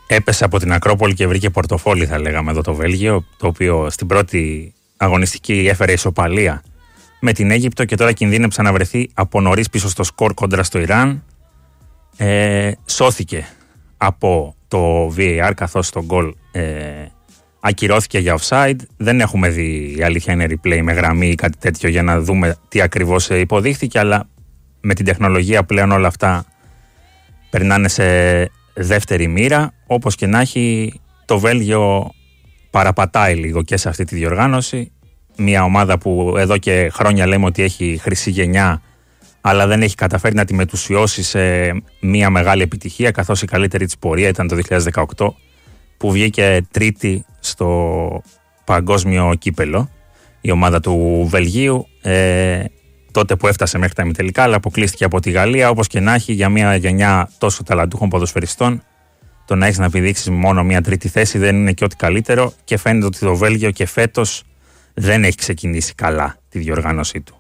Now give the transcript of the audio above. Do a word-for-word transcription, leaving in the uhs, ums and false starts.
έπεσε από την Ακρόπολη και βρήκε πορτοφόλι, θα λέγαμε εδώ το Βέλγιο, το οποίο στην πρώτη αγωνιστική έφερε ισοπαλία με την Αίγυπτο και τώρα κινδύνεψε να βρεθεί από νωρίς πίσω στο σκορ κόντρα στο Ιράν. Ε, σώθηκε από το βι έι αρ καθώς το γκολ ε, ακυρώθηκε για offside. Δεν έχουμε δει, η αλήθεια είναι, replay με γραμμή ή κάτι τέτοιο για να δούμε τι ακριβώς υποδείχθηκε, αλλά με την τεχνολογία πλέον όλα αυτά περνάνε σε δεύτερη μοίρα. Όπως και να έχει, το Βέλγιο παραπατάει λίγο και σε αυτή τη διοργάνωση. Μια ομάδα που εδώ και χρόνια λέμε ότι έχει χρυσή γενιά, αλλά δεν έχει καταφέρει να τη μετουσιώσει σε μια μεγάλη επιτυχία, καθώς η καλύτερη της πορεία ήταν το δύο χιλιάδες δεκαοκτώ που βγήκε τρίτη στο παγκόσμιο κύπελο η ομάδα του Βελγίου, ε, τότε που έφτασε μέχρι τα ημιτελικά, αλλά αποκλείστηκε από τη Γαλλία. Όπως και να έχει, για μια γενιά τόσο ταλαντούχων ποδοσφαιριστών, το να έχεις να επιδείξεις μόνο μια τρίτη θέση δεν είναι και ό,τι καλύτερο, και φαίνεται ότι το Βέλγιο και φέτος δεν έχει ξεκινήσει καλά τη διοργάνωσή του.